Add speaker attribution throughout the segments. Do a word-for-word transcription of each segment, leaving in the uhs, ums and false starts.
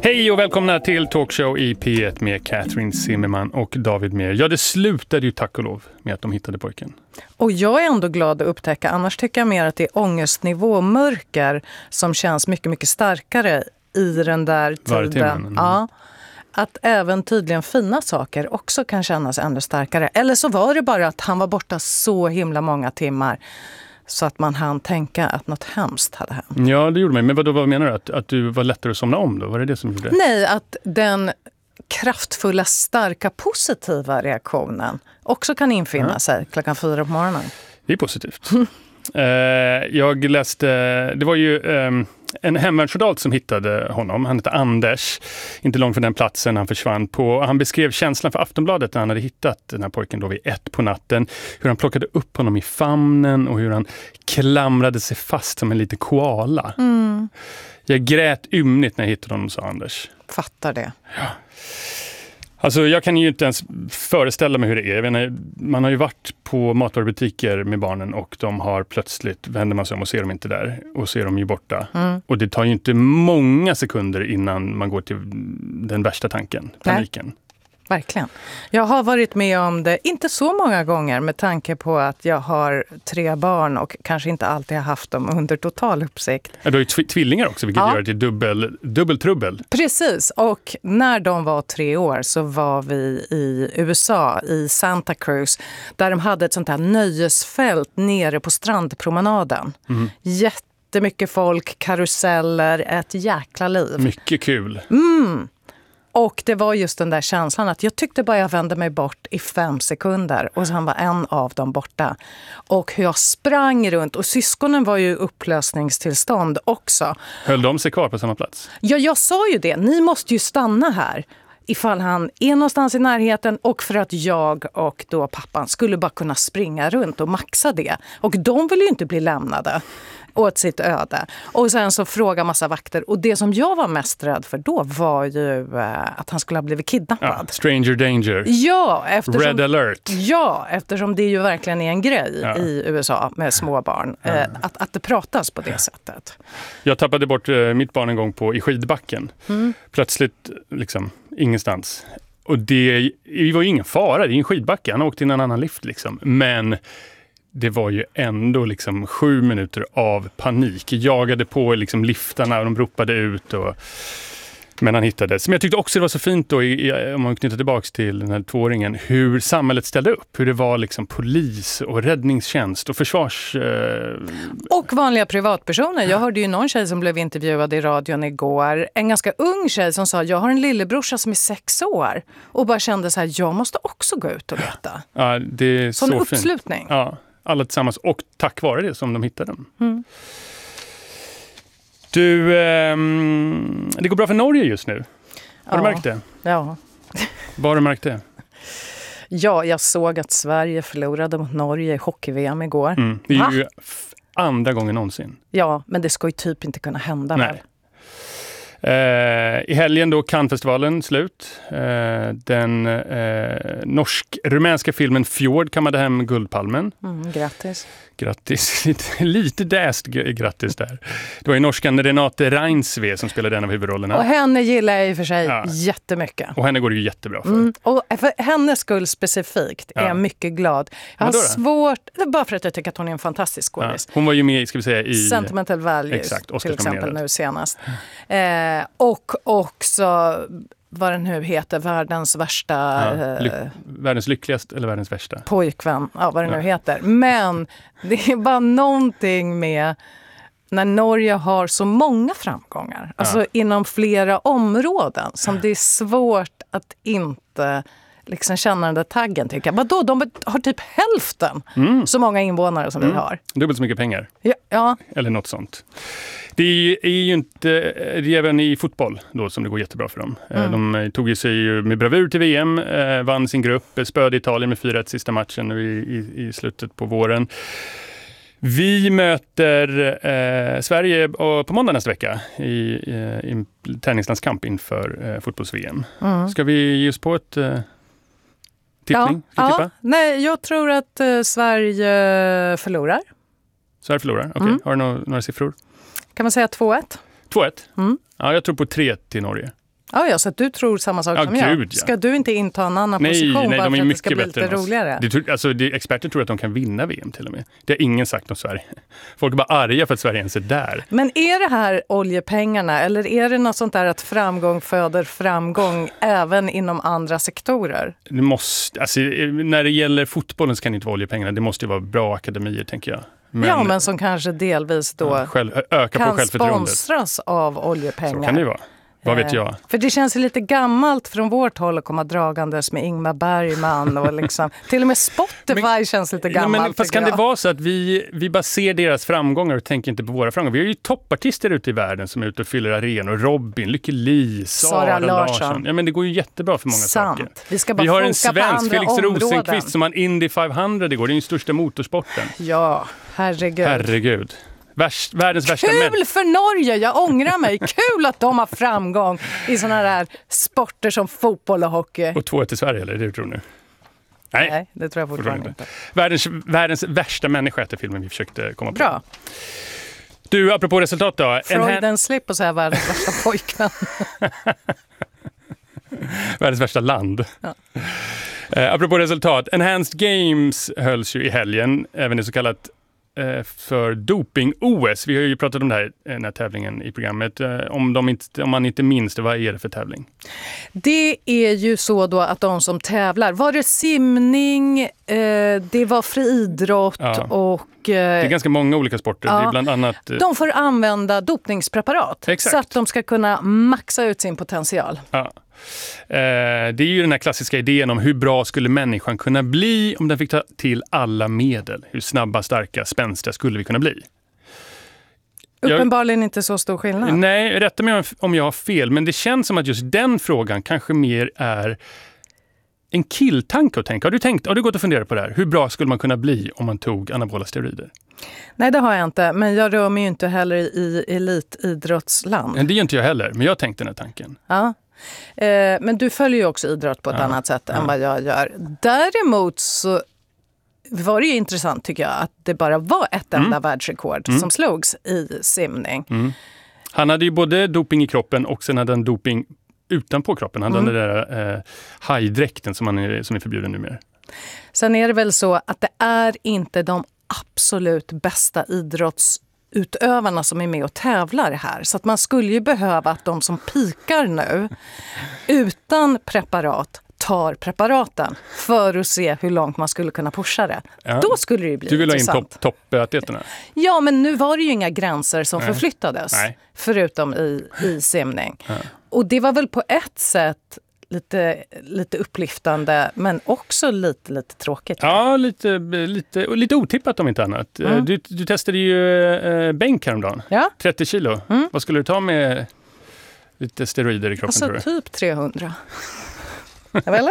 Speaker 1: Hej och välkomna till Talkshow i P ett med Catherine Zimmerman och David Mer. Ja, det slutade ju tack och lov med att de hittade pojken.
Speaker 2: Och jag är ändå glad att upptäcka, annars tycker jag mer att det är ångestnivå och mörker som känns mycket, mycket starkare i den där tiden. Mm. Ja, att även tydligen fina saker också kan kännas ännu starkare. Eller så var det bara att han var borta så himla många timmar så att man hann tänka att något hemskt hade hänt.
Speaker 1: Ja, det gjorde mig. Men vad, då, vad menar du? Att, att du var lättare att somna om då? Var det det som gjorde det?
Speaker 2: Nej, att den kraftfulla, starka, positiva reaktionen också kan infinna ja. sig klockan fyra på morgonen.
Speaker 1: Det är positivt. uh, jag läste, det var ju um, en hemvärnssoldat som hittade honom. Han heter Anders, inte långt från den platsen han försvann på. Han beskrev känslan för Aftonbladet när han hade hittat den här pojken då vid ett på natten. Hur han plockade upp honom i famnen och hur han klamrade sig fast som en liten koala.
Speaker 2: Mm.
Speaker 1: Jag grät ymnigt när jag hittade honom, sa Anders.
Speaker 2: Fattar det.
Speaker 1: Ja. Alltså jag kan ju inte ens föreställa mig hur det är. Jag menar, man har ju varit på matvarubutiker med barnen och de har plötsligt, vänder man sig om och ser dem inte där och ser dem ju borta. Mm. Och det tar ju inte många sekunder innan man går till den värsta tanken, paniken. Nej.
Speaker 2: Verkligen. Jag har varit med om det, inte så många gånger med tanke på att jag har tre barn och kanske inte alltid har haft dem under total uppsikt.
Speaker 1: Ja, du har ju tw- tvillingar också, vilket ja. gör det till dubbel, dubbeltrubbel.
Speaker 2: Precis, och när de var tre år så var vi i U S A, i Santa Cruz, där de hade ett sånt här nöjesfält nere på strandpromenaden. Mm. Jättemycket folk, karuseller, ett jäkla liv.
Speaker 1: Mycket kul.
Speaker 2: Mm. Och det var just den där känslan att jag tyckte bara jag vände mig bort i fem sekunder och sen var en av dem borta. Och hur jag sprang runt, och syskonen var ju i upplösningstillstånd också.
Speaker 1: Höll de sig kvar på samma plats?
Speaker 2: Ja, jag sa ju det. Ni måste ju stanna här ifall han är någonstans i närheten, och för att jag och då pappan skulle bara kunna springa runt och maxa det. Och de vill ju inte bli lämnade åt sitt öde. Och sen så frågar massa vakter. Och det som jag var mest rädd för då var ju eh, att han skulle ha blivit kidnappad.
Speaker 1: Ja, stranger danger.
Speaker 2: Ja, eftersom,
Speaker 1: Red alert.
Speaker 2: Ja, eftersom det ju verkligen är en grej
Speaker 1: ja.
Speaker 2: i U S A med små barn.
Speaker 1: Ja.
Speaker 2: Eh, att, att det pratas på det sättet.
Speaker 1: Jag tappade bort eh, mitt barn en gång på i skidbacken. Mm. Plötsligt, liksom, ingenstans. Och det, det var ju ingen fara, det är en skidbacke. Han åkte in en annan lift liksom. Men det var ju ändå liksom sju minuter av panik. Jagade på liksom liftarna och de ropade ut. Och, men han hittades. Men jag tyckte också det var så fint då, i, om man knyter tillbaka till den här tvååringen, hur samhället ställde upp. Hur det var liksom polis och räddningstjänst och försvars... Eh...
Speaker 2: Och vanliga privatpersoner. Jag hörde ju någon tjej som blev intervjuad i radion igår. En ganska ung tjej som sa, jag har en lillebrorsa som är sex år. Och bara kände så här, jag måste också gå ut och leta.
Speaker 1: Ja, det är
Speaker 2: sån
Speaker 1: så
Speaker 2: uppslutning.
Speaker 1: Fint. Ja. Alla tillsammans, och tack vare det som de hittade dem. Mm. Du, eh, det går bra för Norge just nu. Har
Speaker 2: ja.
Speaker 1: du märkt det?
Speaker 2: Ja.
Speaker 1: Vad har du märkt det?
Speaker 2: Ja, jag såg att Sverige förlorade mot Norge i hockey-V M igår.
Speaker 1: Mm. Det är Va? ju f- andra gången någonsin.
Speaker 2: Ja, men det ska ju typ inte kunna hända.
Speaker 1: Nej. Eh, I helgen då Cannes-festivalen slut. Eh, den eh, norsk-rumänska filmen Fjord kammade hem Guldpalmen.
Speaker 2: Mm, grattis.
Speaker 1: Grattis. Lite, lite däst grattis där. Det var ju norskan Renate Reinsve som spelade en av huvudrollerna.
Speaker 2: Och henne gillar jag i och för sig ja. jättemycket.
Speaker 1: Och henne går det ju jättebra för.
Speaker 2: Mm, och för hennes skull specifikt är ja. jag mycket glad. Jag har svårt, bara för att jag tycker att hon är en fantastisk skådis.
Speaker 1: Ja. Hon var ju med, ska vi säga, i
Speaker 2: Sentimental Values
Speaker 1: exakt,
Speaker 2: till exempel nu senast. Eh, och också vad den nu heter, världens värsta... Ja, ly-
Speaker 1: världens lyckligaste eller världens värsta?
Speaker 2: Pojkvän, ja vad det ja. nu heter. Men det är bara någonting med när Norge har så många framgångar. Alltså ja. inom flera områden som det är svårt att inte liksom känna den där taggen, tycker jag. Vadå? De har typ hälften mm. så många invånare som mm. vi har.
Speaker 1: Dubbelt så mycket pengar.
Speaker 2: Ja. ja.
Speaker 1: Eller något sånt. Det är ju inte, det är även i fotboll då som det går jättebra för dem. Mm. De tog sig ju med bravur till V M, vann sin grupp, spöde Italien med fyra ett sista matchen nu i, i, i slutet på våren. Vi möter eh, Sverige på måndag nästa vecka i, i, i träningslandskamp inför eh, fotbolls-V M. Mm. Ska vi ge oss på ett eh, tippning?
Speaker 2: Ja, ja. Nej, jag tror att eh, Sverige förlorar.
Speaker 1: Sverige förlorar, okej. Okay. Mm. Har du några, några siffror?
Speaker 2: Kan man säga två ett?
Speaker 1: två ett? Mm. Ja, jag tror på tre till Norge.
Speaker 2: Ja, ja, så att du tror samma sak
Speaker 1: ja,
Speaker 2: som
Speaker 1: gud,
Speaker 2: jag.
Speaker 1: Ja.
Speaker 2: Ska du inte inta en annan
Speaker 1: nej,
Speaker 2: position
Speaker 1: nej,
Speaker 2: bara
Speaker 1: de är
Speaker 2: för att det
Speaker 1: mycket
Speaker 2: ska bli
Speaker 1: bättre
Speaker 2: lite roligare?
Speaker 1: Det tror, alltså, det, experter tror att de kan vinna V M till och med. Det har ingen sagt om Sverige. Folk är bara arga för att Sverige ens är där.
Speaker 2: Men är det här oljepengarna eller är det något sånt där att framgång föder framgång även inom andra sektorer?
Speaker 1: Det måste, alltså, när det gäller fotbollen så kan det inte vara oljepengarna. Det måste ju vara bra akademier, tänker jag. Men,
Speaker 2: ja, men som kanske delvis då
Speaker 1: ja, själv, öka
Speaker 2: kan
Speaker 1: på självförtroendet.
Speaker 2: sponsras av oljepengar.
Speaker 1: Så kan det ju vara. Vad vet jag?
Speaker 2: För det känns ju lite gammalt från vårt håll att komma dragandes med Ingmar Bergman och liksom, till och med Spotify men, känns lite gammalt.
Speaker 1: Men fast kan
Speaker 2: jag.
Speaker 1: det vara så att vi, vi bara ser deras framgångar och tänker inte på våra framgångar? Vi har ju toppartister ute i världen som är ute och fyller arenor. Robin, Lykke Li, Sara, Sara Larsson. Larsson. Ja, men det går ju jättebra för många
Speaker 2: Sant.
Speaker 1: saker.
Speaker 2: Vi ska bara
Speaker 1: vi har en
Speaker 2: svensk,
Speaker 1: Felix
Speaker 2: områden.
Speaker 1: Rosenqvist som har Indy femhundra igår. Det är ju den största motorsporten.
Speaker 2: Ja, herregud.
Speaker 1: Herregud. Värst, världens värsta
Speaker 2: Kul
Speaker 1: män.
Speaker 2: för Norge, jag ångrar mig. Kul att de har framgång i såna här sporter som fotboll och hockey.
Speaker 1: Och två till Sverige, eller det tror du nu? Nej,
Speaker 2: Nej, det tror jag fortfarande inte.
Speaker 1: Världens, världens värsta människa heter filmen vi försökte komma på.
Speaker 2: Bra.
Speaker 1: Du, apropå resultat då.
Speaker 2: Freud en slip och säga världens värsta pojkvän.
Speaker 1: Världens värsta land. Ja. Eh, apropå resultat. Enhanced Games hölls ju i helgen, även det så kallat för doping-O S. Vi har ju pratat om det här, den här tävlingen i programmet. Om, de inte, om man inte minns det, vad är det för tävling?
Speaker 2: Det är ju så då att de som tävlar, var det simning, eh, det var friidrott ja. och... Eh,
Speaker 1: det är ganska många olika sporter.
Speaker 2: Ja,
Speaker 1: det är bland annat...
Speaker 2: De får använda dopningspreparat. Exakt. Så att de ska kunna maxa ut sin potential.
Speaker 1: Ja. Det är ju den här klassiska idén om hur bra skulle människan kunna bli om den fick ta till alla medel. Hur snabba, starka, spänstiga skulle vi kunna bli?
Speaker 2: Uppenbarligen jag, inte så stor skillnad.
Speaker 1: Nej, rätta mig om jag har fel. Men det känns som att just den frågan kanske mer är en killtanke att tänka. Har du tänkt, har du gått och funderat på det här? Hur bra skulle man kunna bli om man tog anabola steroider?
Speaker 2: Nej, det har jag inte. Men jag rör mig ju inte heller i elitidrottsland.
Speaker 1: Nej, det gör inte jag heller. Men jag tänkte den här tanken.
Speaker 2: Ja. Eh, men du följer ju också idrott på ett ja, annat sätt ja. än vad jag gör. Däremot så var det ju intressant tycker jag att det bara var ett enda mm. världsrekord mm. som slogs i simning. Mm.
Speaker 1: Han hade ju både doping i kroppen och sen hade han doping utanpå kroppen. Han mm. hade den där eh, hajdräkten som, han är, som är förbjuden numera.
Speaker 2: Sen är det väl så att det är inte de absolut bästa idrotts utövarna som är med och tävlar här. Så att man skulle ju behöva att de som pikar nu utan preparat tar preparaten för att se hur långt man skulle kunna pusha det. Ja. Då skulle det ju bli
Speaker 1: Du vill
Speaker 2: intressant.
Speaker 1: ha in topp, toppatleterna?
Speaker 2: Ja, men nu var det ju inga gränser som Nej. förflyttades. Nej. Förutom i, i simning. Ja. Och det var väl på ett sätt lite, lite upplyftande men också lite, lite tråkigt.
Speaker 1: Ja, lite, lite, lite otippat om inte annat. Mm. Du, du testade ju äh, bänk häromdagen. Ja. trettio kilo. Mm. Vad skulle du ta med lite steroider i kroppen?
Speaker 2: Alltså
Speaker 1: tror du?
Speaker 2: typ trehundra. Eller?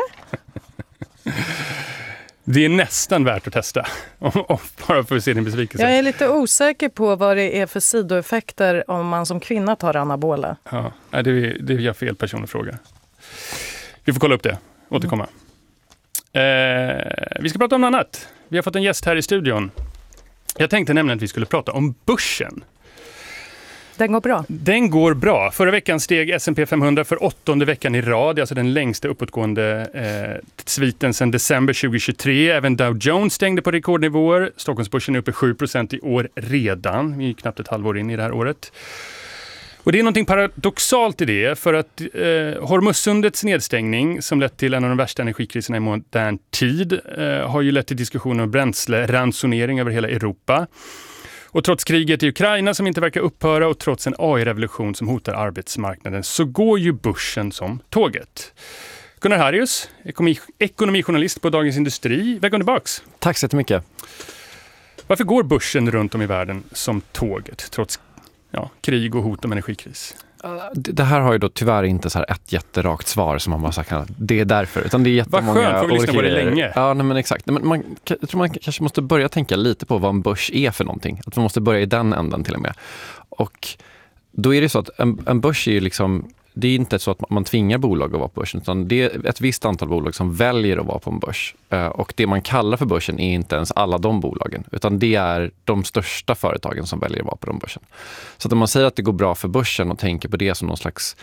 Speaker 1: Det är nästan värt att testa. Bara för att se din besvikelse.
Speaker 2: Jag är lite osäker på vad det är för sidoeffekter om man som kvinna tar anabola.
Speaker 1: Ja, det är, det är jag fel person att fråga. Vi får kolla upp det. Återkomma. Mm. Eh, vi ska prata om något annat. Vi har fått en gäst här i studion. Jag tänkte nämligen att vi skulle prata om börsen.
Speaker 2: Den går bra.
Speaker 1: Den går bra. Förra veckan steg S and P femhundra för åttonde veckan i rad. Alltså den längsta uppåtgående eh, sviten sedan december tjugohundratjugotre. Även Dow Jones stängde på rekordnivåer. Stockholmsbörsen är uppe sju procent i år redan. Vi är knappt ett halvår in i det här året. Och det är någonting paradoxalt i det, för att eh, Hormussundets nedstängning som lett till en av de värsta energikriserna i modern tid eh, har ju lett till diskussioner om bränsleransonering över hela Europa. Och trots kriget i Ukraina som inte verkar upphöra och trots en A I-revolution som hotar arbetsmarknaden så går ju börsen som tåget. Gunnar Harrius, ekonomi, ekonomijournalist på Dagens Industri. Välkommen tillbaks.
Speaker 3: Tack så jättemycket.
Speaker 1: Varför går börsen runt om i världen som tåget trots ja, krig och hot om energikris?
Speaker 3: Det här har ju då tyvärr inte så här ett jätterakt svar som man bara sagt att det är därför. Utan det är jättemånga.
Speaker 1: Vad skönt, får vi lyssna på det länge.
Speaker 3: Ja, nej, men exakt. Men man, jag tror man kanske måste börja tänka lite på vad en börs är för någonting. Att man måste börja i den änden till och med. Och då är det så att en, en börs är ju liksom, det är inte så att man tvingar bolag att vara på börsen, utan det är ett visst antal bolag som väljer att vara på en börs. Och det man kallar för börsen är inte ens alla de bolagen, utan det är de största företagen som väljer att vara på de börsen. Så att om man säger att det går bra för börsen och tänker på det som någon slags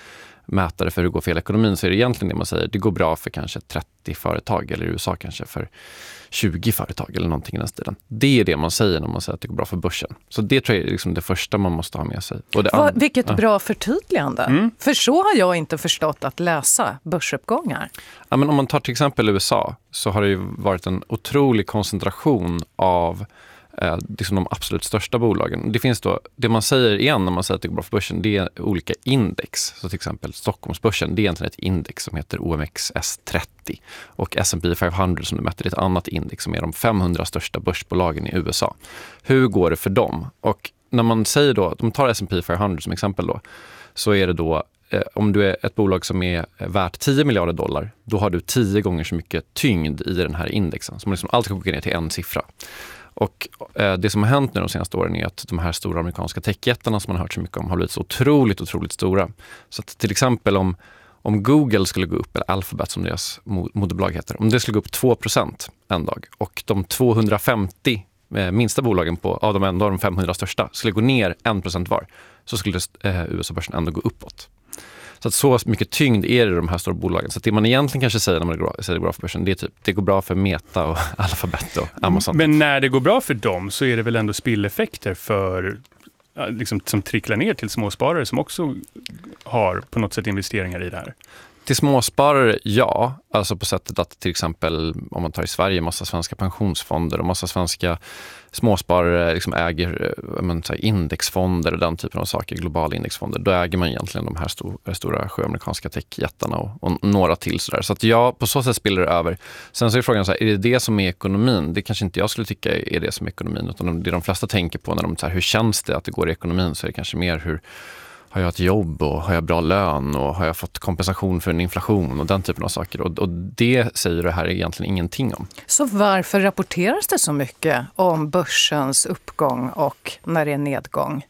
Speaker 3: mätare för hur det går för hela ekonomin, så är det egentligen det man säger. Det går bra för kanske trettio företag, eller i U S A kanske för tjugo företag eller någonting i den stilen. Det är det man säger när man säger att det går bra för börsen. Så det tror jag är liksom det första man måste ha med sig. Och det
Speaker 2: Vad, vilket
Speaker 3: ja.
Speaker 2: bra förtydligande. Mm. För så har jag inte förstått att läsa börsuppgångar.
Speaker 3: Ja, men om man tar till exempel U S A, så har det ju varit en otrolig koncentration av eh, liksom de absolut största bolagen. Det finns då, det man säger igen när man säger att det går bra för börsen, det är olika index. Så till exempel Stockholmsbörsen, det är egentligen ett index som heter O M X S trettio. Och S and P femhundra som du mäter, är ett annat index som är de femhundra största börsbolagen i U S A. Hur går det för dem? Och när man säger då, de tar S and P femhundra som exempel då, så är det då eh, om du är ett bolag som är värt tio miljarder dollar, då har du tio gånger så mycket tyngd i den här indexen. Som liksom alltid kokar ner till en siffra. Och eh, det som har hänt nu de senaste åren är att de här stora amerikanska techjättarna som man har hört så mycket om har blivit så otroligt, otroligt stora. Så att till exempel om, om Google skulle gå upp, eller Alphabet som deras moderbolag heter, om det skulle gå upp två procent en dag och de tvåhundrafemtio eh, minsta bolagen på, av de ändå de femhundra största skulle gå ner en procent var, så skulle eh, U S A-börsen ändå gå uppåt. Så att så mycket tyngd är det i de här stora bolagen. Så att det man egentligen kanske säger när man går, säger det går bra för börsen, det är typ, det går bra för Meta och Alphabet och Amazon.
Speaker 1: Men när det går bra för dem så är det väl ändå spilleffekter för, liksom, som tricklar ner till småsparare som också har på något sätt investeringar i det här?
Speaker 3: Till småsparare, ja. Alltså på sättet att till exempel, om man tar i Sverige, massa svenska pensionsfonder och massa svenska småsparare liksom äger men, så här, indexfonder och den typen av saker, globala indexfonder. Då äger man egentligen de här stor, stora sjöamerikanska techjättarna och, och några till sådär. Så att ja, på så sätt spelar det över. Sen så är frågan så här, är det det som är ekonomin? Det kanske inte jag skulle tycka är det som är ekonomin, utan det de flesta tänker på när de så här, hur känns det att det går i ekonomin, så är det kanske mer hur har jag ett jobb och har jag bra lön och har jag fått kompensation för en inflation och den typen av saker. Och, och det säger det här egentligen ingenting om.
Speaker 2: Så varför rapporteras det så mycket om börsens uppgång och när det är nedgång?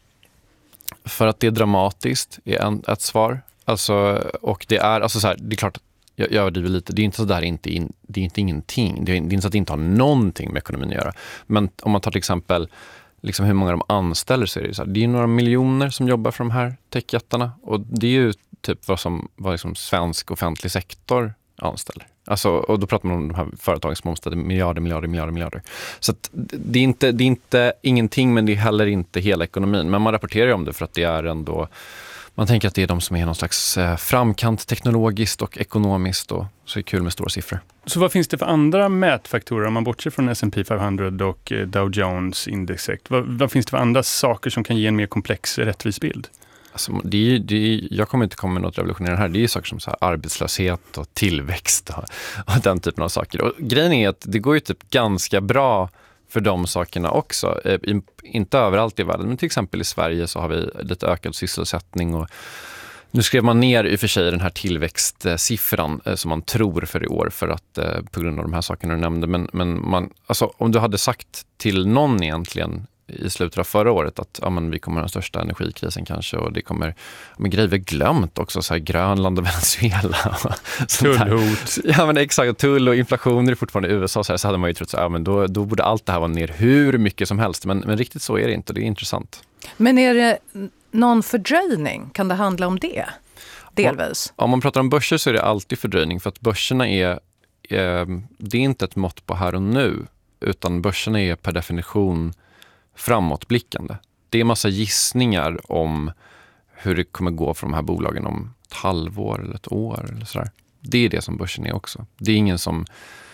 Speaker 3: För att det är dramatiskt är en, ett svar. Alltså, och det är, alltså så här, det är klart, jag, jag överdriver lite, det är inte så där inte in, det är inte ingenting. Det är, det är inte så att det inte har någonting med ekonomin att göra. Men om man tar till exempel liksom hur många de anställer, så är det så här, det är några miljoner som jobbar för de här techjättarna, och det är ju typ vad som vad liksom svensk offentlig sektor anställer. Alltså, och då pratar man om de här företagen som omsätter miljarder, miljarder, miljarder, miljarder. Så att det är inte det är inte ingenting, men det är heller inte hela ekonomin. Men man rapporterar ju om det för att det är ändå, man tänker att det är de som är någon slags framkant teknologiskt och ekonomiskt, och så är det kul med stora siffror.
Speaker 1: Så vad finns det för andra mätfaktorer om man bortser från S and P femhundra och Dow Jones indexsekt? Vad, vad finns det för andra saker som kan ge en mer komplex, rättvis bild?
Speaker 3: Alltså, det är, det är, jag kommer inte komma med något revolutionerande här. Det är ju saker som så här arbetslöshet och tillväxt och, och den typen av saker. Och grejen är att det går ju typ ganska bra för de sakerna också. I, inte överallt i världen, men till exempel i Sverige så har vi lite ökad sysselsättning, och nu skrev man ner i och för sig den här tillväxtsiffran som man tror för i år, för att på grund av de här sakerna du nämnde. Men, men man, alltså, om du hade sagt till någon egentligen i slutet av förra året att ja, men vi kommer ha den största energikrisen kanske, och det kommer, men grejer vi glömt också, så här Grönland och Venezuela.
Speaker 1: Tullhot.
Speaker 3: Ja, men exakt, tull och inflation är fortfarande i U S A, så, här, så hade man ju trott så ja, men då, då borde allt det här vara ner hur mycket som helst, men, men riktigt så är det inte, det är intressant.
Speaker 2: Men är det någon fördröjning? Kan det handla om det? Delvis.
Speaker 3: Om man pratar om börser så är det alltid fördröjning, för att börserna är, eh, det är inte ett mått på här och nu, utan börserna är per definition framåtblickande. Det är massa gissningar om hur det kommer gå för de här bolagen om ett halvår eller ett år eller sådär. Det är det som börsen är också. Det är ingen som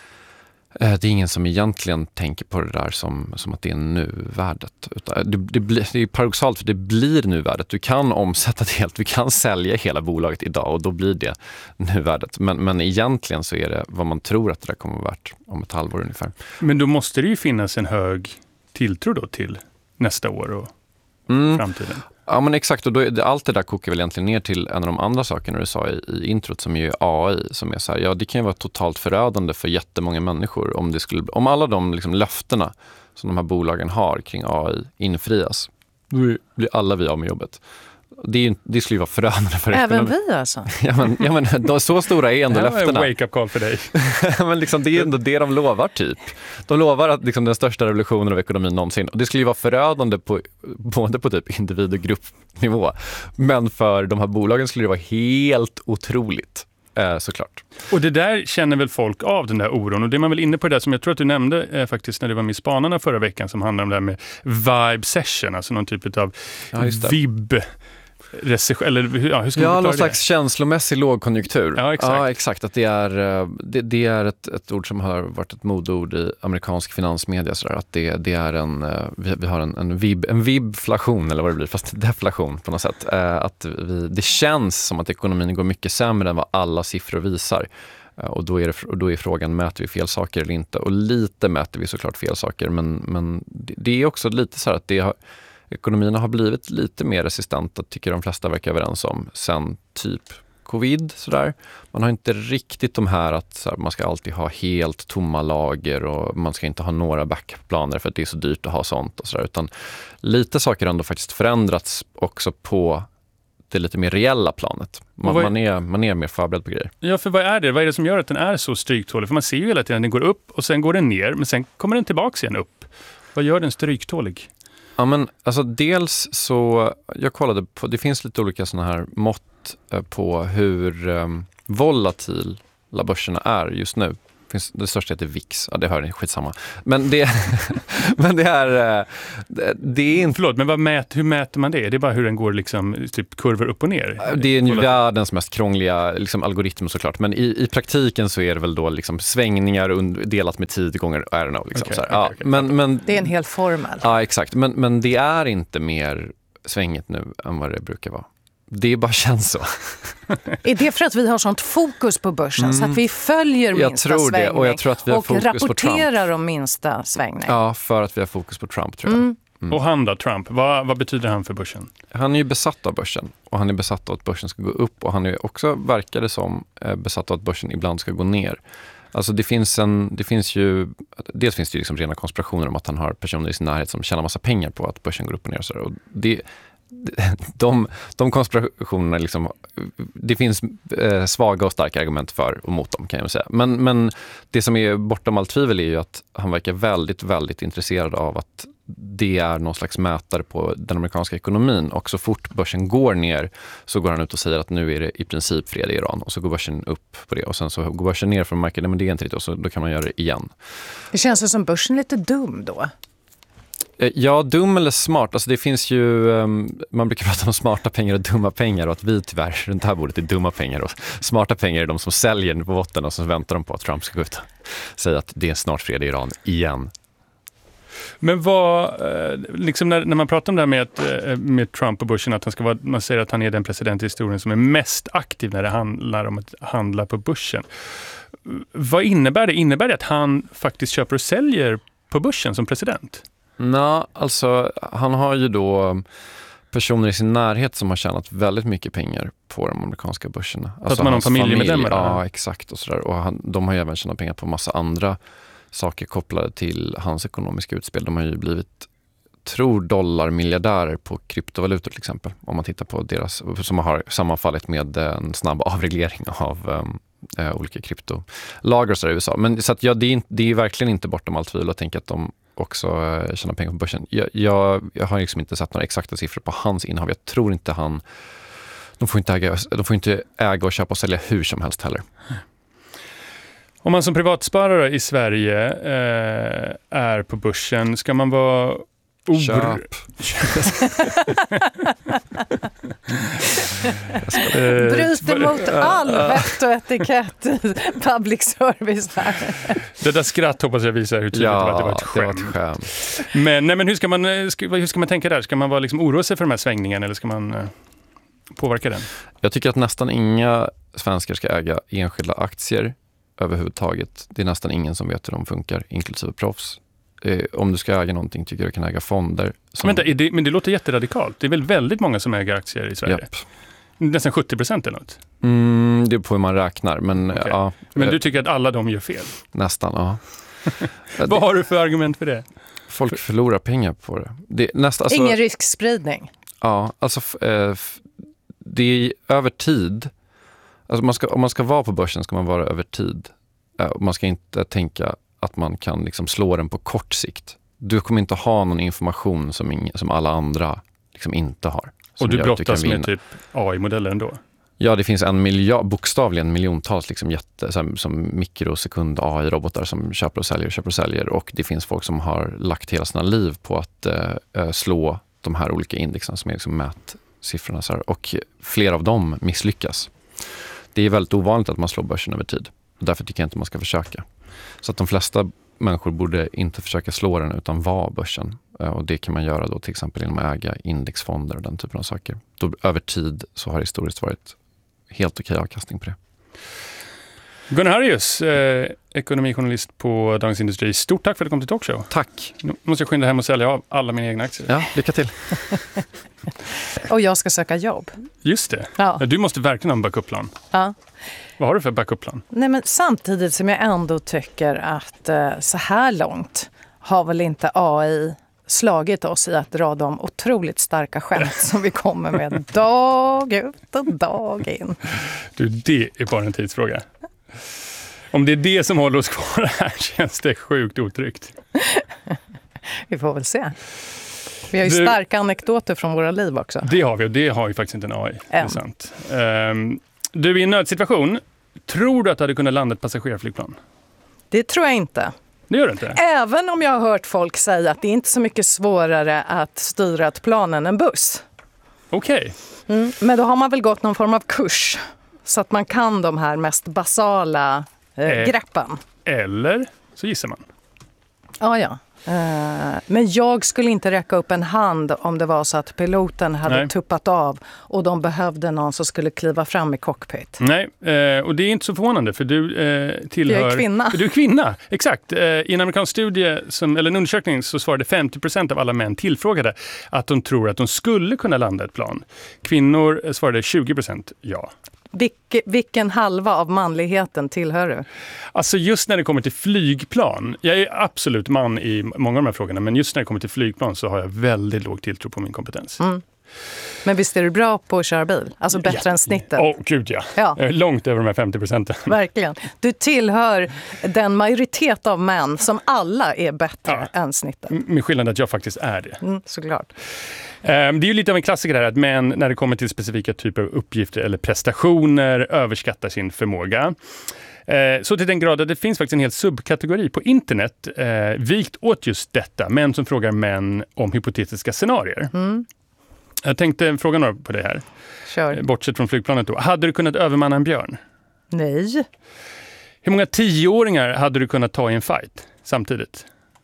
Speaker 3: eh, det är ingen som egentligen tänker på det där som, som att det är nuvärdet. Utan det, det, blir, det är paradoxalt, för det blir nuvärdet. Du kan omsätta det helt, du kan sälja hela bolaget idag och då blir det nuvärdet. Men, men egentligen så är det vad man tror att det där kommer att vara värt om ett halvår ungefär.
Speaker 1: Men då måste det ju finnas en hög tilltro då till nästa år och mm. framtiden.
Speaker 3: Ja, men exakt, och då är det, allt det där kokar väl egentligen ner till en av de andra sakerna du sa i, i introt, som är ju A I, som är så här, ja, det kan ju vara totalt förödande för jättemånga människor om det skulle, om alla de liksom löftena som de här bolagen har kring A I infrias. Då blir alla vi av med jobbet. Det, är ju, det skulle ju vara förödande för
Speaker 2: Även
Speaker 3: ekonomin.
Speaker 2: vi alltså?
Speaker 3: Ja, men, ja, men då, så stora är ändå löftena.
Speaker 1: Det var en wake-up call för dig.
Speaker 3: Men liksom, det är ändå det de lovar typ. De lovar att liksom, den största revolutionen av ekonomin någonsin. Och det skulle ju vara förödande på, både på typ individ- och gruppnivå. Men för de här bolagen skulle det vara helt otroligt. Eh, såklart.
Speaker 1: Och det där känner väl folk av, den där oron. Och det är man väl inne på det där som jag tror att du nämnde eh, faktiskt när du var med i Spanarna förra veckan, som handlar om det här med vibe session, alltså någon typ av
Speaker 3: ja,
Speaker 1: vib. Eller, ja, hur ska
Speaker 3: ja, någon
Speaker 1: det?
Speaker 3: slags känslomässig lågkonjunktur.
Speaker 1: Ja, exakt.
Speaker 3: Ja, exakt. Att det är, det, det är ett, ett ord som har varit ett modord i amerikansk finansmedia. Så där, att det, det är en, vi, vi har en, en, vib, en vibflation, eller vad det blir, fast deflation på något sätt. Att vi, det känns som att ekonomin går mycket sämre än vad alla siffror visar. Och då är, det, och då är frågan, mäter vi fel saker eller inte? Och lite mäter vi såklart fel saker, men, men det, det är också lite så här att det har ekonomierna har blivit lite mer resistenta, tycker de flesta verkar överens om, sen typ covid. Sådär. Man har inte riktigt de här att så här, man ska alltid ha helt tomma lager och man ska inte ha några backplaner för att det är så dyrt att ha sånt. Och så där, utan lite saker har ändå faktiskt förändrats också på det lite mer reella planet. Man, är... Man, är, man är mer förberedd på grejer.
Speaker 1: Ja, för vad är det? Vad är det som gör att den är så stryktålig? För man ser ju hela tiden att den går upp och sen går den ner, men sen kommer den tillbaka igen upp. Vad gör den stryktålig?
Speaker 3: Ja, men alltså dels så, jag kollade på, det finns lite olika sådana här mått på hur um, volatila börserna är just nu. Finns, det största heter V I X, ja det hör ni, skitsamma. Men det, men det är, det, det är inte...
Speaker 1: Förlåt, men vad mät, hur mäter man det? Det är bara hur den går liksom, typ kurvor upp och ner?
Speaker 3: Det är ju världens mest krångliga liksom, algoritm såklart. Men i, i praktiken så är det väl då liksom svängningar und, delat med tio gånger, I don't know. Liksom,
Speaker 1: okay,
Speaker 3: så här.
Speaker 1: okay,
Speaker 3: Ja,
Speaker 1: okay.
Speaker 3: Men, men,
Speaker 2: det är en hel formel.
Speaker 3: Ja, exakt. Men, men det är inte mer svängigt nu än vad det brukar vara. Det bara känns så.
Speaker 2: Är det för att vi har sånt fokus på börsen mm. så att vi följer minsta
Speaker 3: jag tror
Speaker 2: svängning
Speaker 3: det, och, jag tror att vi har
Speaker 2: och
Speaker 3: fokus
Speaker 2: rapporterar om minsta svängning?
Speaker 3: Ja, för att vi har fokus på Trump, tror jag.
Speaker 2: Mm.
Speaker 1: Mm. Och han då, Trump, vad, vad betyder han för börsen?
Speaker 3: Han är ju besatt av börsen och han är besatt av att börsen ska gå upp och han är också, verkar det som, besatt av att börsen ibland ska gå ner. Alltså det finns en, det finns ju, dels finns det ju liksom rena konspirationer om att han har personer i sin närhet som tjänar massa pengar på att börsen går upp och ner. Och så där. Och det De, de konspirationerna liksom, det finns eh, svaga och starka argument för och mot dem kan jag säga. Men, men det som är bortom allt tvivel är ju att han verkar väldigt, väldigt intresserad av att det är någon slags mätare på den amerikanska ekonomin. Och så fort börsen går ner så går han ut och säger att nu är det i princip fred i Iran. Och så går börsen upp på det. Och sen så går börsen ner för att märka, nej men det är inte riktigt. Och så då kan man göra det igen.
Speaker 2: Det känns som börsen är lite dum då.
Speaker 3: Ja, dum eller smart. Alltså det finns ju, um, man brukar prata om smarta pengar och dumma pengar och att vi tyvärr runt det här bordet är dumma pengar och smarta pengar är de som säljer på botten och så väntar de på att Trump ska gå ut och säga att det är snart fred i Iran igen.
Speaker 1: Men vad, liksom när, när man pratar om det här med, att, med Trump och börsen, att han ska vara, man säger att han är den president i historien som är mest aktiv när det handlar om att handla på börsen. Vad innebär det? Innebär det att han faktiskt köper och säljer på börsen som president?
Speaker 3: Nej, alltså han har ju då personer i sin närhet som har tjänat väldigt mycket pengar på de amerikanska börserna.
Speaker 1: Alltså att man har familjemedlemmar?
Speaker 3: Familj, ja, exakt. Och, så där. Och han, de har ju även tjänat pengar på massa andra saker kopplade till hans ekonomiska utspel. De har ju blivit, tror dollarmiljardärer på kryptovalutor till exempel. Om man tittar på deras, som har sammanfallit med en snabb avreglering av um, uh, olika kryptolager och så där i U S A. Men så att ja, det är, det är verkligen inte bortom allt tvivel att tänka att de också uh, tjänar pengar på börsen. Jag, jag, jag har liksom inte sett några exakta siffror på hans innehav. Jag tror inte han, de får inte äga, de får inte äga och köpa och sälja hur som helst heller.
Speaker 1: Om man som privatsparare i Sverige eh, är på börsen, ska man vara or...
Speaker 3: Köp.
Speaker 2: Bryter mot all vett och etikett i public service här.
Speaker 1: Det där skratt hoppas jag visar hur tydligt
Speaker 3: ja,
Speaker 1: det var att det var ett skämt.
Speaker 3: Det var ett skämt.
Speaker 1: Men, nej, men hur, ska man, hur ska man tänka där? Ska man vara liksom oroa sig för de här svängningarna eller ska man eh, påverka den?
Speaker 3: Jag tycker att nästan inga svenskar ska äga enskilda aktier överhuvudtaget. Det är nästan ingen som vet hur de funkar, inklusive proffs. Eh, om du ska äga någonting tycker jag du kan äga fonder. Som...
Speaker 1: Men, det, men det låter jätteradikalt. Det är väl väldigt många som äger aktier i Sverige?
Speaker 3: Japp.
Speaker 1: Nästan sjuttio procent eller något?
Speaker 3: Mm, det är på hur man räknar. Men,
Speaker 1: okay.
Speaker 3: ja,
Speaker 1: men du tycker att alla de gör fel?
Speaker 3: Nästan, ja.
Speaker 1: Vad har du för argument för det?
Speaker 3: Folk förlorar pengar på det. det nästa, alltså...
Speaker 2: Ingen riskspridning?
Speaker 3: Ja, alltså det är över tid. Alltså man ska, om man ska vara på börsen ska man vara över tid. Man ska inte tänka att man kan liksom slå den på kort sikt. Du kommer inte ha någon information som, ing, som alla andra liksom inte har.
Speaker 1: Och du brottas med typ A I-modeller ändå?
Speaker 3: Ja, det finns en miljard, bokstavligen miljontals liksom jätte, som, som mikrosekund A I-robotar som köper och säljer, köper och säljer. Och det finns folk som har lagt hela sina liv på att eh, slå de här olika indexen som är liksom mätsiffrorna. Så här. Och flera av dem misslyckas. Det är väldigt ovanligt att man slår börsen över tid. Därför tycker jag inte man ska försöka. Så att de flesta människor borde inte försöka slå den utan vara börsen. Och det kan man göra då till exempel genom att äga indexfonder och den typen av saker. Då, över tid så har det historiskt varit helt okej avkastning på det.
Speaker 1: Gunnar Harrius, eh, ekonomijournalist på Dagens Industri. Stort tack för att du kom till Talkshow.
Speaker 3: Tack.
Speaker 1: Nu måste jag skynda hem och sälja av alla mina egna aktier.
Speaker 3: Ja, lycka till.
Speaker 2: Och jag ska söka jobb.
Speaker 1: Just det.
Speaker 2: Ja.
Speaker 1: Du måste verkligen ha en backup-plan.
Speaker 2: Ja.
Speaker 1: Vad har du för backup-plan?
Speaker 2: Nej, men samtidigt som jag ändå tycker att eh, så här långt har väl inte A I slagit oss i att dra de otroligt starka skämt som vi kommer med dag ut och dag in.
Speaker 1: Du, det är bara en tidsfråga. Om det är det som håller oss kvar här känns det sjukt otryggt.
Speaker 2: Vi får väl se. Vi har ju du, starka anekdoter från våra liv också.
Speaker 1: Det har vi och det har ju faktiskt inte en A I. Det är sant. Um, du är i en nödsituation. Tror du att du hade kunnat landa ett passagerarflygplan?
Speaker 2: Det tror jag inte.
Speaker 1: Det gör det inte?
Speaker 2: Även om jag har hört folk säga att det är inte så mycket svårare att styra ett plan än en buss.
Speaker 1: Okej.
Speaker 2: Okay. Mm, men då har man väl gått någon form av kurs så att man kan de här mest basala eh, eh, greppen.
Speaker 1: Eller så gissar man.
Speaker 2: Ja, ja. Uh, men jag skulle inte räcka upp en hand om det var så att piloten hade Nej. tuppat av och de behövde någon som skulle kliva fram i cockpit.
Speaker 1: Nej, uh, och det är inte så förvånande för du uh, tillhör...
Speaker 2: Jag är kvinna.
Speaker 1: Du är kvinna, exakt. Uh, I en amerikansk studie, som, eller en undersökning, så svarade femtio procent av alla män tillfrågade att de tror att de skulle kunna landa ett plan. Kvinnor svarade tjugo procent ja.
Speaker 2: Vilke, vilken halva av manligheten tillhör du?
Speaker 1: Alltså just när det kommer till flygplan, jag är absolut man i många av de här frågorna, men just när det kommer till flygplan så har jag väldigt låg tilltro på min kompetens.
Speaker 2: Mm. Men visst är du bra på att köra bil? Alltså bättre ja. än snittet?
Speaker 1: Åh, oh, gud ja. ja. Långt över de här femtio procenten.
Speaker 2: Verkligen. Du tillhör den majoritet av män som alla är bättre ja. än snittet.
Speaker 1: Med skillnad att jag faktiskt är det.
Speaker 2: Mm, såklart.
Speaker 1: Det är ju lite av en klassiker här att män när det kommer till specifika typer av uppgifter eller prestationer överskattar sin förmåga. Så till den grad att det finns faktiskt en hel subkategori på internet eh, vikt åt just detta. Män som frågar män om hypotetiska scenarier. Mm. Jag tänkte fråga några på det här.
Speaker 2: Kör.
Speaker 1: Bortsett från flygplanet då. Hade du kunnat övermanna en björn?
Speaker 2: Nej.
Speaker 1: Hur många tioåringar hade du kunnat ta i en fight samtidigt?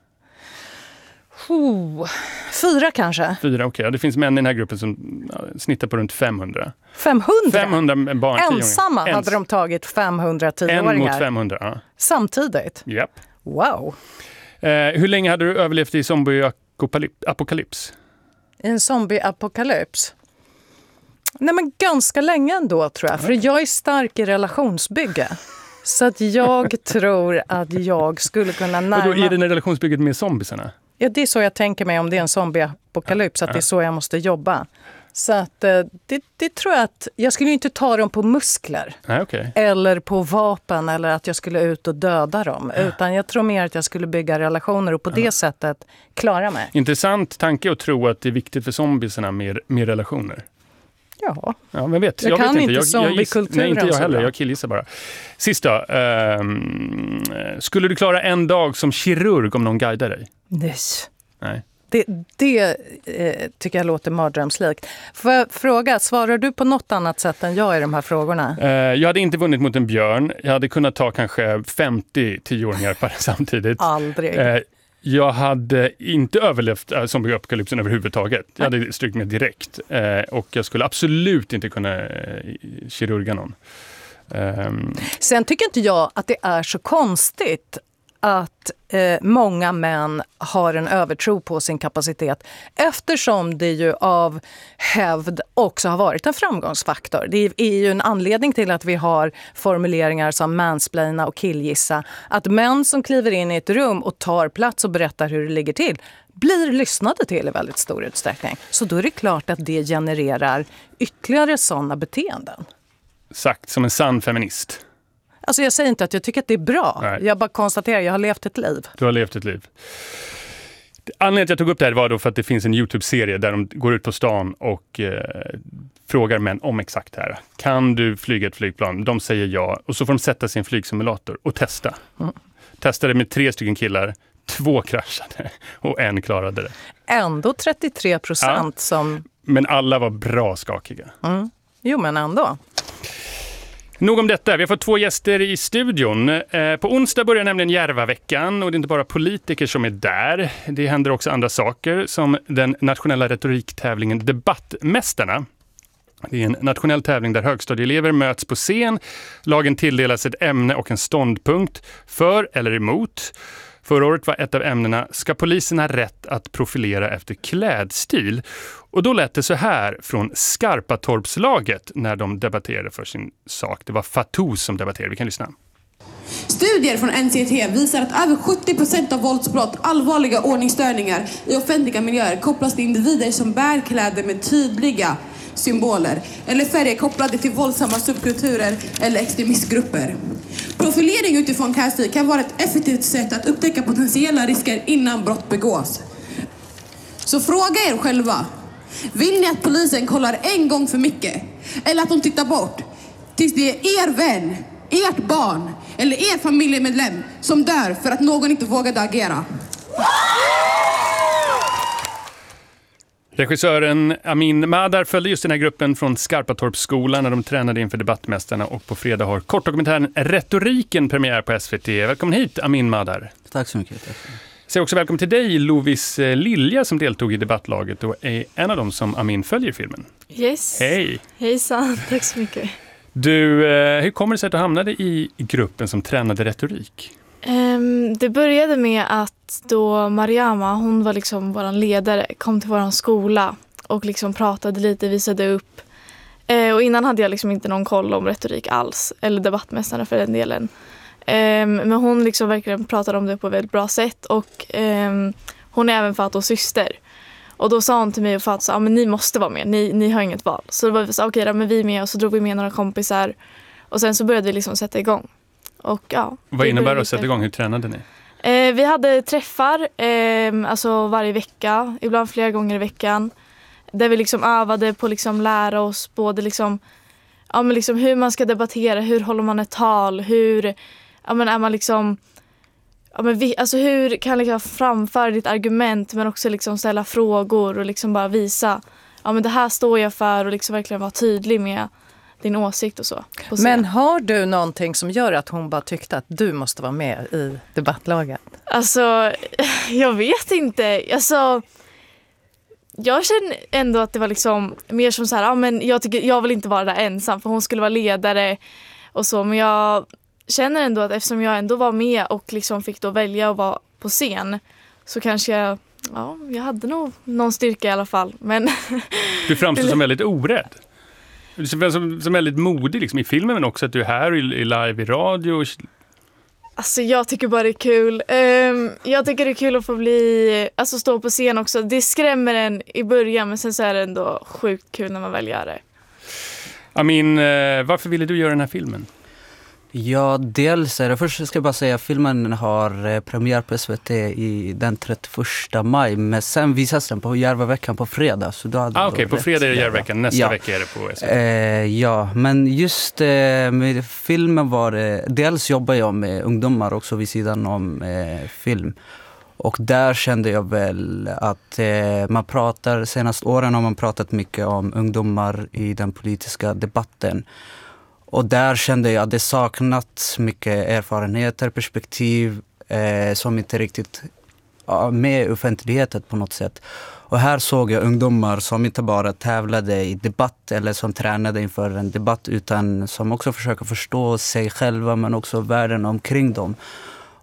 Speaker 2: Oh, fyra kanske.
Speaker 1: Fyra, okej. Okay. Det finns män i den här gruppen som snittar på runt femhundra.
Speaker 2: femhundra?
Speaker 1: femhundra barn.
Speaker 2: Ensamma hade Ens. de tagit femhundra tioåringar.
Speaker 1: En mot femhundra, ja.
Speaker 2: Samtidigt?
Speaker 1: Japp.
Speaker 2: Wow.
Speaker 1: Eh, hur länge hade du överlevt i zombie-apokalyps?
Speaker 2: I en zombie-apokalyps? Nej, men ganska länge ändå tror jag. För jag är stark i relationsbygge. Så att jag tror att jag skulle kunna närma...
Speaker 1: Och då är det en relationsbygget med zombiesarna?
Speaker 2: Ja, det är så jag tänker mig om det är en zombie-apokalyps, att det är så jag måste jobba. Så att det, det tror jag att... Jag skulle inte ta dem på muskler.
Speaker 1: Nej, okay.
Speaker 2: Eller på vapen eller att jag skulle ut och döda dem. Utan jag tror mer att jag skulle bygga relationer och på det sättet klara mig.
Speaker 1: Intressant tanke att tro att det är viktigt för zombiesarna med, med relationer.
Speaker 2: Ja.
Speaker 1: Ja, men vet.
Speaker 2: Jag, jag
Speaker 1: kan
Speaker 2: vet
Speaker 1: inte
Speaker 2: zombiekulturen.
Speaker 1: Nej, inte jag heller. Jag killgissar bara. Sista. Um, skulle du klara en dag som kirurg om någon guidar dig?
Speaker 2: Nej.
Speaker 1: Nej.
Speaker 2: Det, det eh, tycker jag låter mardrömslikt. Får jag fråga, svarar du på något annat sätt än jag i de här frågorna?
Speaker 1: Uh, jag hade inte vunnit mot en björn. Jag hade kunnat ta kanske femtio tioåringar samtidigt.
Speaker 2: Aldrig.
Speaker 1: Uh, Jag hade inte överlevt äh, zombie-apokalypsen överhuvudtaget. Jag hade strykt mig direkt. Eh, och jag skulle absolut inte kunna eh, kirurga någon. Um.
Speaker 2: Sen tycker inte jag att det är så konstigt att eh, många män har en övertro på sin kapacitet eftersom det ju av hävd också har varit en framgångsfaktor. Det är ju en anledning till att vi har formuleringar som mansplaina och killgissa. Att män som kliver in i ett rum och tar plats och berättar hur det ligger till blir lyssnade till i väldigt stor utsträckning. Så då är det klart att det genererar ytterligare sådana beteenden.
Speaker 1: Sagt som en sann feminist.
Speaker 2: Alltså jag säger inte att jag tycker att det är bra. Nej. Jag bara konstaterar att jag har levt ett liv.
Speaker 1: Du har levt ett liv. Anledningen till att jag tog upp det här var då för att det finns en YouTube-serie där de går ut på stan och eh, frågar män om exakt det här. Kan du flyga ett flygplan? De säger ja. Och så får de sätta sin flygsimulator och testa. Mm. Testade med tre stycken killar. Två kraschade och en klarade det.
Speaker 2: Ändå trettiotre procent ja, som...
Speaker 1: Men alla var bra skakiga.
Speaker 2: Mm. Jo, men ändå.
Speaker 1: Nog om detta. Vi har fått två gäster i studion. Eh, på onsdag börjar nämligen Järvaveckan och det är inte bara politiker som är där. Det händer också andra saker som den nationella retoriktävlingen Debattmästarna. Det är en nationell tävling där högstadieelever möts på scen. Lagen tilldelas ett ämne och en ståndpunkt för eller emot. Förra året var ett av ämnena: ska polisen ha rätt att profilera efter klädstil? Och då lät det så här från Skarpatorpslaget när de debatterade för sin sak. Det var Fatou som debatterade. Vi kan lyssna.
Speaker 4: Studier från N C T visar att över sjuttio procent av våldsbrott, allvarliga ordningsstörningar i offentliga miljöer kopplas till individer som bär kläder med tydliga symboler eller färger kopplade till våldsamma subkulturer eller extremistgrupper. Profilering utifrån klädstil kan vara ett effektivt sätt att upptäcka potentiella risker innan brott begås. Så fråga er själva, vill ni att polisen kollar en gång för mycket eller att de tittar bort tills det är er vän, ert barn eller er familjemedlem som dör för att någon inte vågade agera?
Speaker 1: Regissören Amin Madar följde just den här gruppen från Skarpatorpsskolan när de tränade inför Debattmästarna, och på fredag har kortdokumentären Retoriken premiär på S V T. Välkommen hit, Amin Madar.
Speaker 5: Tack så mycket. Tack.
Speaker 1: Säg också välkommen till dig, Lovis Lilja, som deltog i debattlaget och är en av dem som Amin följer i filmen.
Speaker 6: Yes.
Speaker 1: Hej.
Speaker 6: Hejsan, tack så mycket.
Speaker 1: Du, hur kommer det sig att du hamnade i gruppen som tränade retorik?
Speaker 6: Um, det började med att då Mariama, hon var liksom vår ledare, kom till vår skola och liksom pratade lite, visade upp. Uh, och innan hade jag liksom inte någon koll om retorik alls, eller debattmästarna för den delen. Um, men hon liksom verkligen pratade om det på ett väldigt bra sätt, och um, hon är även Fatos syster. Och då sa hon till mig och Fatou, ja men ni måste vara med, ni, ni har inget val. Så då var vi så, okej okay, men vi är med, och så drog vi med några kompisar. Och sen så började vi liksom sätta igång. Och, ja,
Speaker 1: vad innebär det att sätta igång? Hur tränade ni?
Speaker 6: Eh, vi hade träffar eh, alltså varje vecka, ibland flera gånger i veckan. Där vi liksom övade på liksom lära oss både liksom, ja, men liksom hur man ska debattera, hur håller man ett tal, hur ja, men är man liksom, ja, men vi, alltså hur kan liksom framföra ditt argument, men också liksom ställa frågor och liksom bara visa, ja men det här står jag för, och liksom verkligen vara tydlig med din åsikt och så. Och
Speaker 2: men har du någonting som gör att hon bara tyckte att du måste vara med i debattlaget?
Speaker 6: Alltså, jag vet inte. Alltså, jag känner ändå att det var liksom mer som så här, ja men jag tycker jag vill inte vara där ensam, för hon skulle vara ledare och så, men jag känner ändå att eftersom jag ändå var med och liksom fick då välja att vara på scen, så kanske jag, ja, jag hade nog någon styrka i alla fall. Men
Speaker 1: du framstår som väldigt orädd. Du som, som, som väldigt modig liksom, i filmen, men också att du är här i, i live i radio.
Speaker 6: Alltså jag tycker bara det är kul. Um, jag tycker det är kul att få bli, alltså stå på scen också. Det skrämmer en i början, men sen så är det ändå sjukt kul när man väl gör det.
Speaker 1: Amin, varför ville du göra den här filmen?
Speaker 5: Ja, dels är det, först ska jag bara säga att filmen har premiär på S V T i den trettioförsta maj, men sen visas den på Järvaveckan på fredag. Så då hade
Speaker 1: ah, okej, okay. På fredag är det Järvaveckan, nästa ja. vecka är det på S V T.
Speaker 5: Eh, ja, men just eh, med filmen var det, dels jobbar jag med ungdomar också vid sidan om eh, film. Och där kände jag väl att eh, man pratar, senaste åren har man pratat mycket om ungdomar i den politiska debatten. Och där kände jag att det saknats mycket erfarenheter, perspektiv eh, som inte riktigt ja, med offentligheten på något sätt. Och här såg jag ungdomar som inte bara tävlade i debatt eller som tränade inför en debatt, utan som också försöker förstå sig själva men också världen omkring dem.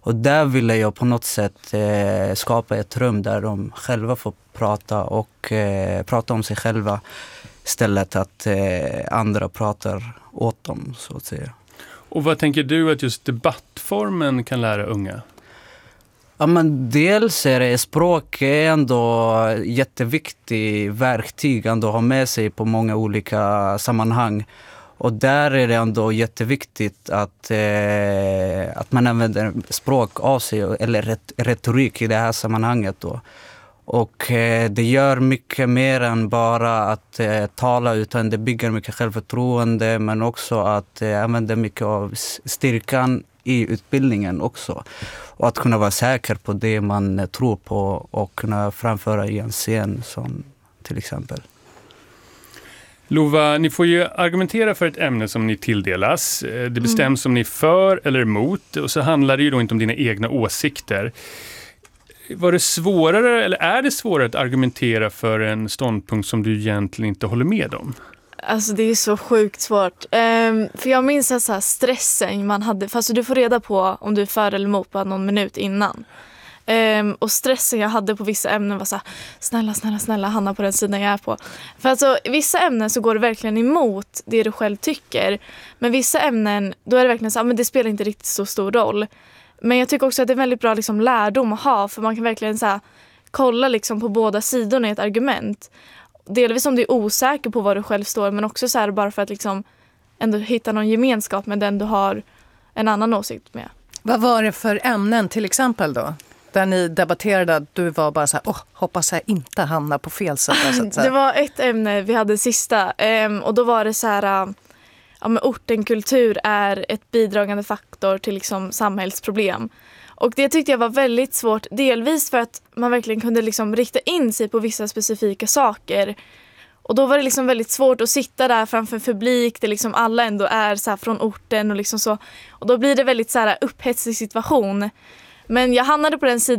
Speaker 5: Och där ville jag på något sätt eh, skapa ett rum där de själva får prata och eh, prata om sig själva istället att eh, andra pratar åt dem, så att säga.
Speaker 1: Och vad tänker du att just debattformen kan lära unga?
Speaker 5: Ja, men dels är det språk är ändå jätteviktigt verktyg ändå att ha med sig på många olika sammanhang. Och där är det ändå jätteviktigt att, eh, att man använder språk av sig, eller ret- retorik i det här sammanhanget då. Och eh, det gör mycket mer än bara att eh, tala, utan det bygger mycket självförtroende, men också att eh, använda mycket av styrkan i utbildningen också. Och att kunna vara säker på det man eh, tror på och kunna framföra i en scen som till exempel.
Speaker 1: Lova, ni får ju argumentera för ett ämne som ni tilldelas. Det bestäms mm. om ni är för eller emot, och så handlar det ju då inte om dina egna åsikter. Var det svårare, eller är det svårare att argumentera för en ståndpunkt som du egentligen inte håller med om?
Speaker 6: Alltså det är så sjukt svårt. Um, för jag minns att så här stressen man hade, fast du får reda på om du är för eller emot bara någon minut innan. Um, och stressen jag hade på vissa ämnen var så här, snälla, snälla, snälla, hamna på den sidan jag är på. För alltså, i vissa ämnen så går det verkligen emot det du själv tycker. Men vissa ämnen, då är det verkligen så här, men det spelar inte riktigt så stor roll. Men jag tycker också att det är väldigt bra liksom, lärdom att ha, för man kan verkligen så här, kolla liksom, på båda sidorna i ett argument. Delvis om du är osäker på vad du själv står, men också så här, bara för att liksom, ändå hitta någon gemenskap med den du har en annan åsikt med.
Speaker 2: Vad var det för ämnen till exempel då? Där ni debatterade att du var bara så här, åh, hoppas jag inte hamnar på fel sida. Så att säga.
Speaker 6: Det var ett ämne vi hade sista, um, och då var det så här, ja, men ortenkultur är ett bidragande faktor till liksom samhällsproblem. Och det tyckte jag var väldigt svårt, delvis för att man verkligen kunde liksom rikta in sig på vissa specifika saker. Och då var det liksom väldigt svårt att sitta där framför publik där liksom alla ändå är så här från orten och liksom så. Och då blir det väldigt så här upphetsig situation. Men jag hamnade på den sidan